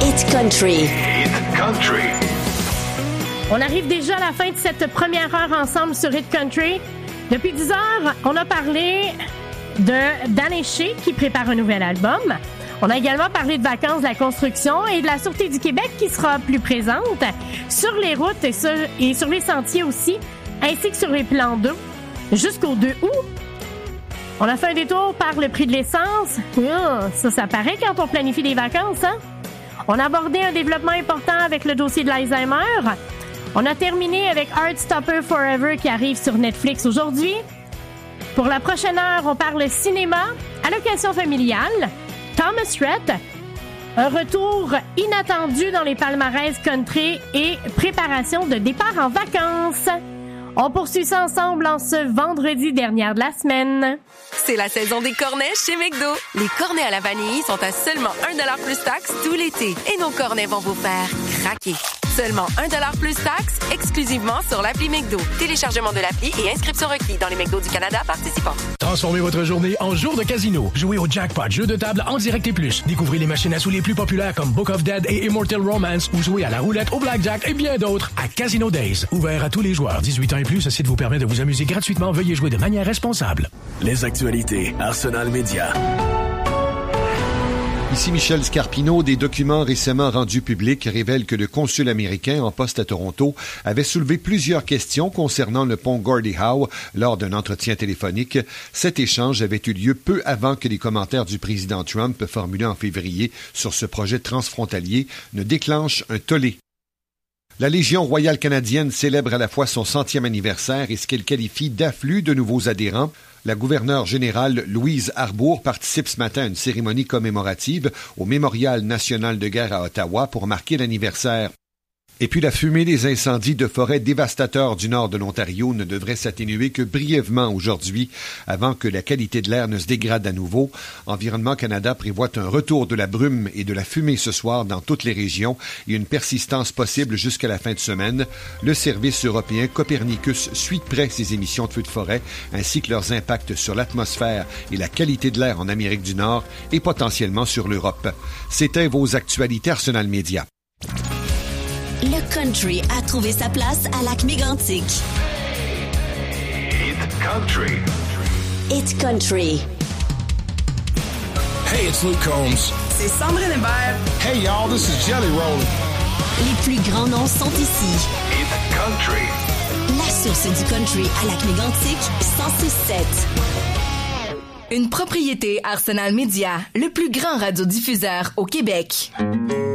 Hit Country. Hit Country. On arrive déjà à la fin de cette première heure ensemble sur Hit Country. Depuis 10 heures, on a parlé de Dan Shea qui prépare un nouvel album. On a également parlé de vacances, de la construction et de la Sûreté du Québec qui sera plus présente sur les routes et sur les sentiers aussi, ainsi que sur les plans d'eau jusqu'au 2 août. On a fait un détour par le prix de l'essence. Ça paraît quand on planifie les vacances, hein? On a abordé un développement important avec le dossier de l'Alzheimer. On a terminé avec Heartstopper Forever qui arrive sur Netflix aujourd'hui. Pour la prochaine heure, on parle cinéma, allocation familiale, Thomas Rhett, un retour inattendu dans les palmarès country et préparation de départ en vacances. On poursuit ça ensemble en ce vendredi dernier de la semaine. C'est la saison des cornets chez McDo. Les cornets à la vanille sont à seulement 1$ plus taxe tout l'été. Et nos cornets vont vous faire craquer. Seulement 1$ plus taxe, exclusivement sur l'appli McDo. Téléchargement de l'appli et inscription requis dans les McDo du Canada participants. Transformez votre journée en jour de casino. Jouez au jackpot, jeu de table en direct et plus. Découvrez les machines à sous les plus populaires comme Book of Dead et Immortal Romance ou jouez à la roulette, au blackjack et bien d'autres à Casino Days. Ouvert à tous les joueurs 18 ans et plus, ce site vous permet de vous amuser gratuitement. Veuillez jouer de manière responsable. Les actualités Arsenal Média. Ici Michel Scarpino. Des documents récemment rendus publics révèlent que le consul américain en poste à Toronto avait soulevé plusieurs questions concernant le pont Gordie Howe lors d'un entretien téléphonique. Cet échange avait eu lieu peu avant que les commentaires du président Trump formulés en février sur ce projet transfrontalier ne déclenchent un tollé. La Légion royale canadienne célèbre à la fois son 100e anniversaire et ce qu'elle qualifie d'afflux de nouveaux adhérents. La gouverneure générale Louise Arbour participe ce matin à une cérémonie commémorative au Mémorial national de guerre à Ottawa pour marquer l'anniversaire. Et puis la fumée des incendies de forêt dévastateurs du nord de l'Ontario ne devrait s'atténuer que brièvement aujourd'hui avant que la qualité de l'air ne se dégrade à nouveau. Environnement Canada prévoit un retour de la brume et de la fumée ce soir dans toutes les régions et une persistance possible jusqu'à la fin de semaine. Le service européen Copernicus suit de près ces émissions de feux de forêt ainsi que leurs impacts sur l'atmosphère et la qualité de l'air en Amérique du Nord et potentiellement sur l'Europe. C'était vos actualités Arsenal Média. Le country a trouvé sa place à Lac-Mégantic. Hit Country. Hit Country. Hey, it's Luke Combs. C'est Sandrine Hébert. Hey, y'all, this is Jelly Roll. Les plus grands noms sont ici. Hit Country. La source du country à Lac-Mégantic, 106.7. Une propriété Arsenal Média, le plus grand radiodiffuseur au Québec.